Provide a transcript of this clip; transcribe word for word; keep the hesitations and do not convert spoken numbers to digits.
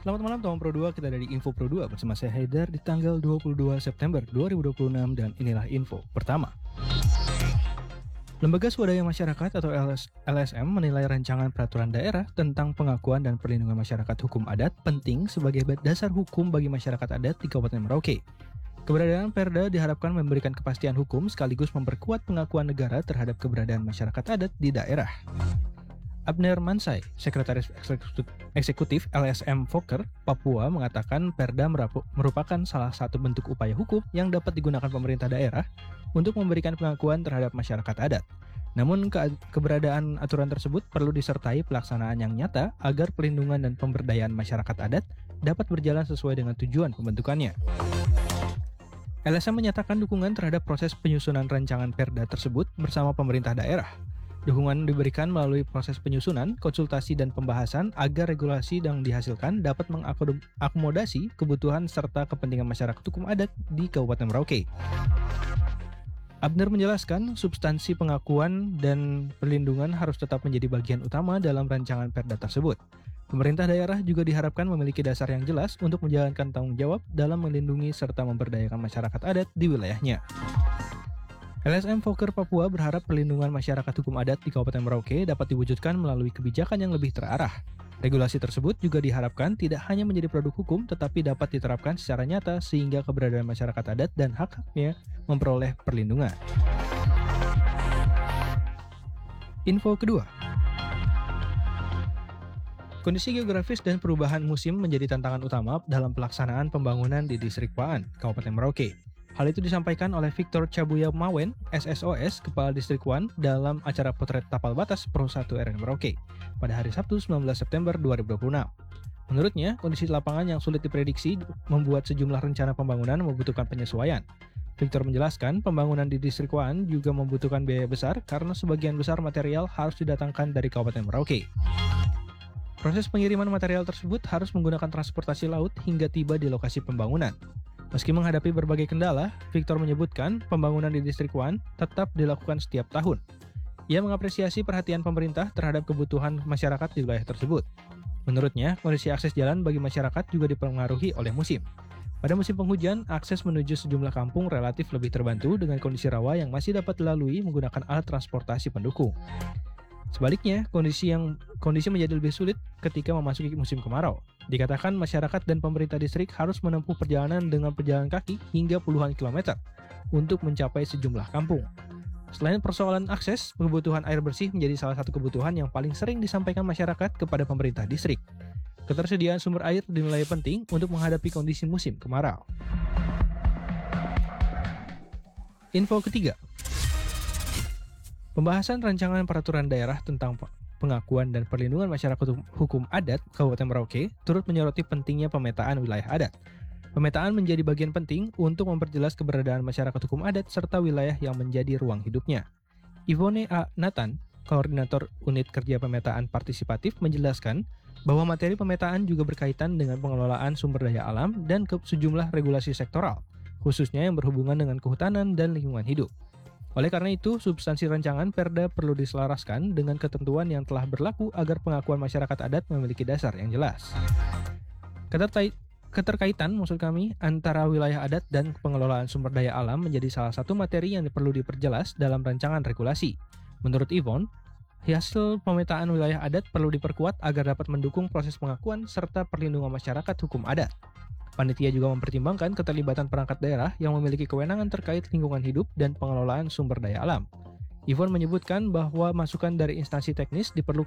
Selamat malam teman Pro dua, kita dari Info Pro dua bersama saya Haidar di tanggal dua puluh dua September dua ribu dua puluh enam dan inilah info pertama. Lembaga Swadaya Masyarakat atau L S M menilai rancangan peraturan daerah tentang pengakuan dan perlindungan masyarakat hukum adat penting sebagai dasar hukum bagi masyarakat adat di Kabupaten Merauke. Keberadaan Perda diharapkan memberikan kepastian hukum sekaligus memperkuat pengakuan negara terhadap keberadaan masyarakat adat di daerah. Abner Mansai, Sekretaris Eksekutif L S M Fokker Papua mengatakan Perda merupakan salah satu bentuk upaya hukum yang dapat digunakan pemerintah daerah untuk memberikan pengakuan terhadap masyarakat adat. Namun ke keberadaan aturan tersebut perlu disertai pelaksanaan yang nyata agar pelindungan dan pemberdayaan masyarakat adat dapat berjalan sesuai dengan tujuan pembentukannya. L S M menyatakan dukungan terhadap proses penyusunan rancangan Perda tersebut bersama pemerintah daerah. Dukungan diberikan melalui proses penyusunan, konsultasi, dan pembahasan agar regulasi yang dihasilkan dapat mengakomodasi kebutuhan serta kepentingan masyarakat hukum adat di Kabupaten Merauke. Abner menjelaskan, substansi pengakuan dan perlindungan harus tetap menjadi bagian utama dalam rancangan Perda tersebut. Pemerintah daerah juga diharapkan memiliki dasar yang jelas untuk menjalankan tanggung jawab dalam melindungi serta memberdayakan masyarakat adat di wilayahnya. L S M Fokker Papua berharap perlindungan masyarakat hukum adat di Kabupaten Merauke dapat diwujudkan melalui kebijakan yang lebih terarah. Regulasi tersebut juga diharapkan tidak hanya menjadi produk hukum tetapi dapat diterapkan secara nyata sehingga keberadaan masyarakat adat dan hak-haknya memperoleh perlindungan. Info kedua. Kondisi geografis dan perubahan musim menjadi tantangan utama dalam pelaksanaan pembangunan di Distrik Waan, Kabupaten Merauke. Hal itu disampaikan oleh Victor Cabuya Mawen, S S O S, Kepala Distrik Waan, dalam acara Potret Tapal Batas Pro satu R N Merauke pada hari Sabtu sembilan belas September dua ribu dua puluh enam. Menurutnya, kondisi lapangan yang sulit diprediksi membuat sejumlah rencana pembangunan membutuhkan penyesuaian. Victor menjelaskan, pembangunan di Distrik Waan juga membutuhkan biaya besar karena sebagian besar material harus didatangkan dari Kabupaten Merauke. Proses pengiriman material tersebut harus menggunakan transportasi laut hingga tiba di lokasi pembangunan. Meski menghadapi berbagai kendala, Victor menyebutkan pembangunan di Distrik Waan tetap dilakukan setiap tahun. Ia mengapresiasi perhatian pemerintah terhadap kebutuhan masyarakat di wilayah tersebut. Menurutnya, kondisi akses jalan bagi masyarakat juga dipengaruhi oleh musim. Pada musim penghujan, akses menuju sejumlah kampung relatif lebih terbantu dengan kondisi rawa yang masih dapat dilalui menggunakan alat transportasi pendukung. Sebaliknya, kondisi yang kondisi menjadi lebih sulit ketika memasuki musim kemarau. Dikatakan masyarakat dan pemerintah distrik harus menempuh perjalanan dengan pejalan kaki hingga puluhan kilometer untuk mencapai sejumlah kampung. Selain persoalan akses, kebutuhan air bersih menjadi salah satu kebutuhan yang paling sering disampaikan masyarakat kepada pemerintah distrik. Ketersediaan sumber air dinilai penting untuk menghadapi kondisi musim kemarau. Info ketiga. Pembahasan rancangan peraturan daerah tentang pengakuan dan perlindungan masyarakat hukum adat Kabupaten Merauke turut menyoroti pentingnya pemetaan wilayah adat. Pemetaan menjadi bagian penting untuk memperjelas keberadaan masyarakat hukum adat serta wilayah yang menjadi ruang hidupnya. Ivone A. Nathan, Koordinator Unit Kerja Pemetaan Partisipatif, menjelaskan bahwa materi pemetaan juga berkaitan dengan pengelolaan sumber daya alam dan ke sejumlah regulasi sektoral, khususnya yang berhubungan dengan kehutanan dan lingkungan hidup. Oleh karena itu, substansi rancangan Perda perlu diselaraskan dengan ketentuan yang telah berlaku agar pengakuan masyarakat adat memiliki dasar yang jelas. Keterkait, keterkaitan maksud kami antara wilayah adat dan pengelolaan sumber daya alam menjadi salah satu materi yang perlu diperjelas dalam rancangan regulasi. Menurut Yvonne, hasil pemetaan wilayah adat perlu diperkuat agar dapat mendukung proses pengakuan serta perlindungan masyarakat hukum adat. Panitia juga mempertimbangkan keterlibatan perangkat daerah yang memiliki kewenangan terkait lingkungan hidup dan pengelolaan sumber daya alam. Yvonne menyebutkan bahwa masukan dari instansi teknis diperlukan